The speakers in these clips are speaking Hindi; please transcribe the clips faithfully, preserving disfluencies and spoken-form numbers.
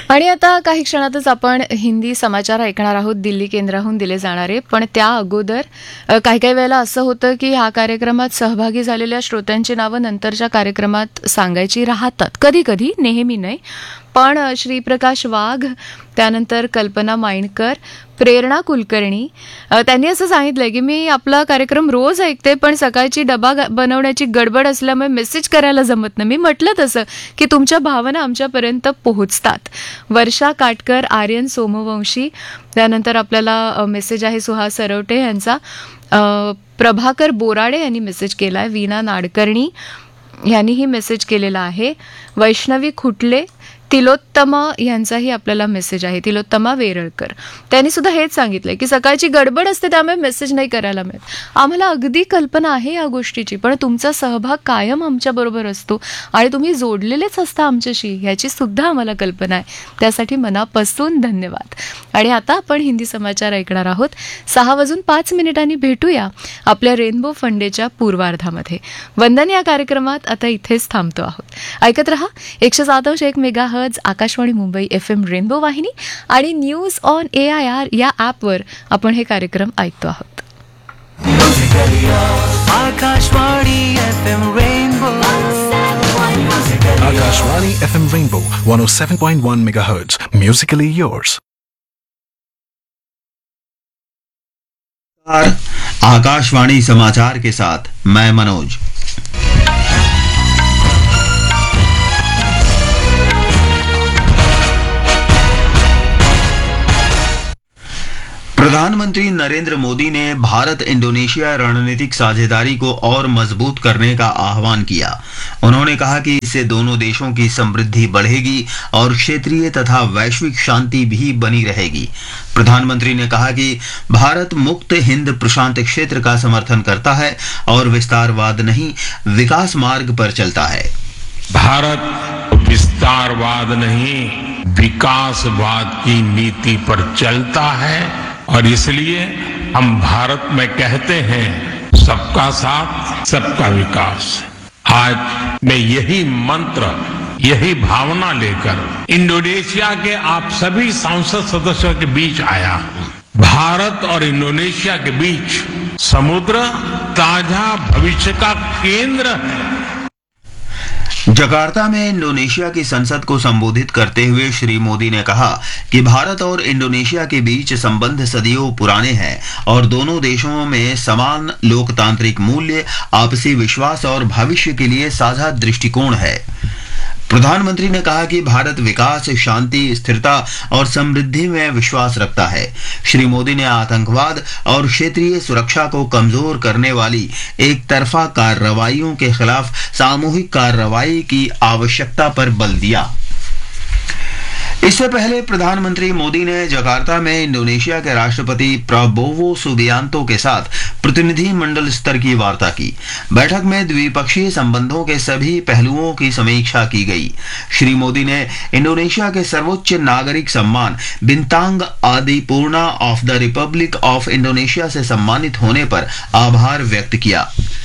आणि आता काही क्षणातच आपण हिंदी समाचार ऐकणार आहोत दिल्ली केंद्राहून दिले जाणारे. पण त्या अगोदर अ, काही काही वेळेला असं होतं की ह्या कार्यक्रमात सहभागी झालेल्या श्रोत्यांची नावं नंतरच्या कार्यक्रमात सांगायची राहतात. कधी कधी, नेहमी नाही. पण अ, श्रीप्रकाश वाघ, त्यानंतर कल्पना माइंडकर, प्रेरणा कुलकर्णी अ, त्यांनी असं सांगितलंय की मी आपला कार्यक्रम रोज ऐकते, पण सकाळची डबा ग- बनवण्याची गडबड असल्यामुळे मेसेज करायला जमत नाही. मी म्हटलं तसं की तुमच्या भावना आमच्यापर्यंत पोहोचतात. वर्षा काटकर, आर्यन सोमवंशी, त्यानंतर आपल्याला मेसेज आहे सुहास सरवटे यांचा. अ, प्रभाकर बोराडे यांनी मेसेज केलाय. वीणा नाडकर्णी यांनीही मेसेज केलेला आहे. वैष्णवी खुटले, तिलोत्तमा यांचाही आपल्याला मेसेज आहे. तिलोत्तमा वेरळकर त्यांनी सुद्धा हेच सांगितलंय की सकाळची गडबड असते त्यामुळे मेसेज नाही करायला मिळत. आम्हाला अगदी कल्पना आहे या गोष्टीची, पण तुमचा सहभाग कायम आमच्या बरोबर असतो आणि तुम्ही जोडलेलेच असता आमच्याशी, ह्याची सुद्धा आम्हाला कल्पना आहे. त्यासाठी मनापासून धन्यवाद. आणि आता आपण हिंदी समाचार ऐकणार आहोत. सहा वाजून पाच मिनिटांनी भेटूया आपल्या रेनबो फंडेच्या पूर्वार्धामध्ये. वंदन या कार्यक्रमात आता इथेच थांबतो आहोत. ऐकत रहा एकशे सात अंश एक mega hertz Akashvani Mumbai F M rainbow वाहिनी आणि news on A I R या ॲपवर आपण हे कार्यक्रम ऐकतो आहोत. Akashvani F M rainbow Akashvani F M Rainbow one oh seven point one megahertz. Musically yours. Akashvani समाचार के साथ मैं मनोज। प्रधानमंत्री नरेंद्र मोदी ने भारत इंडोनेशिया रणनीतिक साझेदारी को और मजबूत करने का आह्वान किया। उन्होंने कहा कि इससे दोनों देशों की समृद्धि बढ़ेगी और क्षेत्रीय तथा वैश्विक शांति भी बनी रहेगी। प्रधानमंत्री ने कहा कि भारत मुक्त हिंद प्रशांत क्षेत्र का समर्थन करता है और विस्तारवाद नहीं, विकास मार्ग पर चलता है। भारत विस्तारवाद नहीं, विकासवाद की नीति पर चलता है और इसलिए हम भारत में कहते हैं सबका साथ सबका विकास। आज मैं यही मंत्र, यही भावना लेकर इंडोनेशिया के आप सभी सांसद सदस्यों के बीच आया हूं। भारत और इंडोनेशिया के बीच समुद्र ताजा भविष्य का केंद्र है। जकार्ता में इंडोनेशिया की संसद को संबोधित करते हुए श्री मोदी ने कहा कि भारत और इंडोनेशिया के बीच संबंध सदियों पुराने हैं और दोनों देशों में समान लोकतांत्रिक मूल्य, आपसी विश्वास और भविष्य के लिए साझा दृष्टिकोण है। प्रधानमंत्री ने कहा कि भारत विकास, शांति, स्थिरता और समृद्धि में विश्वास रखता है। श्री मोदी ने आतंकवाद और क्षेत्रीय सुरक्षा को कमजोर करने वाली एक तरफा कार्रवाइयों के खिलाफ सामूहिक कार्रवाई की आवश्यकता पर बल दिया। इससे पहले प्रधानमंत्री मोदी ने जकार्ता में इंडोनेशिया के राष्ट्रपति प्रबोवो सुबियांतो के साथ प्रतिनिधि मंडल स्तर की वार्ता की। बैठक में द्विपक्षीय संबंधों के सभी पहलुओं की समीक्षा की गई। श्री मोदी ने इंडोनेशिया के सर्वोच्च नागरिक सम्मान बिंतांग आदिपूर्णा of the Republic of Indonesia से सम्मानित होने पर आभार व्यक्त किया।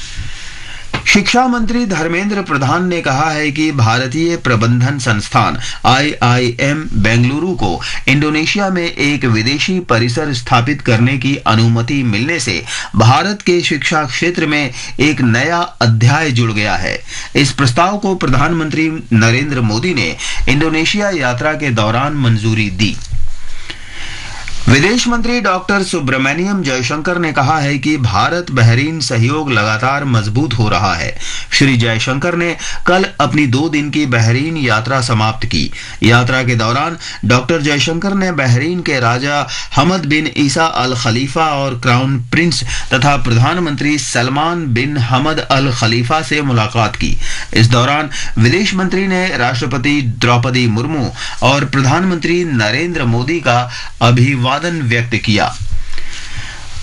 शिक्षा मंत्री धर्मेंद्र प्रधान ने कहा है कि भारतीय प्रबंधन संस्थान आई आई एम बेंगलुरु को इंडोनेशिया में एक विदेशी परिसर स्थापित करने की अनुमति मिलने से भारत के शिक्षा क्षेत्र में एक नया अध्याय जुड़ गया है। इस प्रस्ताव को प्रधानमंत्री नरेंद्र मोदी ने इंडोनेशिया यात्रा के दौरान मंजूरी दी। विदेश मंत्री डॉक्टर सुब्रमण्यम जयशंकर ने कहा है कि भारत बहरीन सहयोग लगातार मजबूत हो रहा है। श्री जयशंकर ने कल अपनी दो दिन की बहरीन यात्रा समाप्त की। यात्रा के दौरान डॉक्टर जयशंकर ने बहरीन के राजा हमद बिन ईसा अल खलीफा और क्राउन प्रिंस तथा प्रधानमंत्री सलमान बिन हमद अल खलीफा से मुलाकात की। इस दौरान विदेश मंत्री ने राष्ट्रपति द्रौपदी मुर्मू और प्रधानमंत्री। प्रधानमंत्री नरेंद्र मोदी का अभिवादन व्यक्त किया। प्रधानमंत्री नरेंद्र मोदी ने राष्ट्रपति द्रौपदी मुर्मू और प्रधानमंत्री नरेंद्र मोदी का अभिवादन व्यक्त किया। प्रधानमंत्री नरेंद्र मोदी ने राष्ट्रपति द्रौपदी मुर्मू और प्रधानमंत्री नरेंद्र मोदी का अभिवादन व्यक्त किया।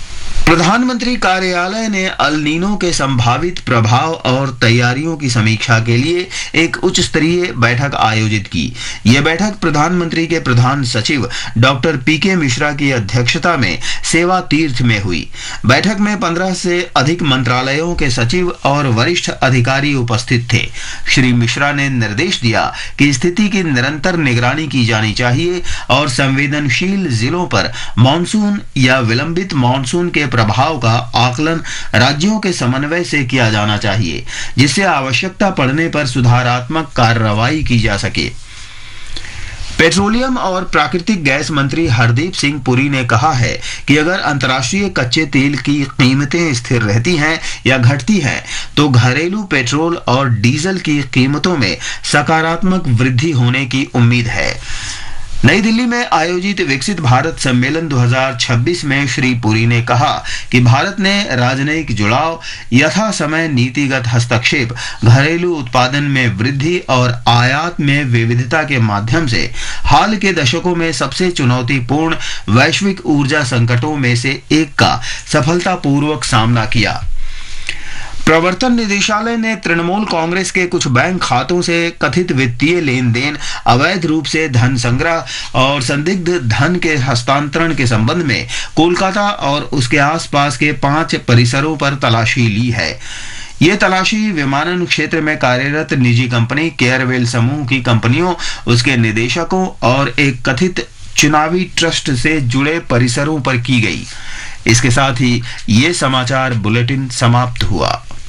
प्रधानमंत्री कार्यालय ने अल नीनो के संभावित प्रभाव और तैयारियों की समीक्षा के लिए एक उच्च स्तरीय बैठक आयोजित की। यह बैठक प्रधानमंत्री के प्रधान सचिव डॉक्टर पी के मिश्रा की अध्यक्षता में सेवा तीर्थ में हुई। बैठक में पंद्रह से अधिक मंत्रालयों के सचिव और वरिष्ठ अधिकारी उपस्थित थे। श्री मिश्रा ने निर्देश दिया कि स्थिति की निरंतर निगरानी की जानी चाहिए और संवेदनशील जिलों पर मानसून या विलंबित मानसून के प्रभाव का आकलन राज्यों के समन्वय से किया जाना चाहिए, जिससे आवश्यकता पड़ने पर सुधारात्मक कार्रवाई की जा सके। पेट्रोलियम और प्राकृतिक गैस मंत्री हरदीप सिंह पुरी ने कहा है कि अगर अंतर्राष्ट्रीय कच्चे तेल की कीमतें स्थिर रहती हैं या घटती हैं, तो घरेलू पेट्रोल और डीजल की कीमतों में सकारात्मक वृद्धि होने की उम्मीद है। नई दिल्ली में आयोजित विकसित भारत सम्मेलन दो हज़ार छब्बीस में श्री पुरी ने कहा कि भारत ने राजनयिक जुड़ाव, यथा समय नीतिगत हस्तक्षेप, घरेलू उत्पादन में वृद्धि और आयात में विविधता के माध्यम से हाल के दशकों में सबसे चुनौतीपूर्ण वैश्विक ऊर्जा संकटों में से एक का सफलतापूर्वक सामना किया। प्रवर्तन निदेशालय ने तृणमूल कांग्रेस के कुछ बैंक खातों से कथित वित्तीय लेन देन, अवैध रूप से धन संग्रह और संदिग्ध धन के हस्तांतरण के संबंध में कोलकाता और उसके आसपास के पांच परिसरों पर तलाशी ली है। ये तलाशी विमानन क्षेत्र में कार्यरत निजी कंपनी केयरवेल समूह की कंपनियों, उसके निदेशकों और एक कथित चुनावी ट्रस्ट से जुड़े परिसरों पर की गई। इसके साथ ही ये समाचार बुलेटिन समाप्त हुआ।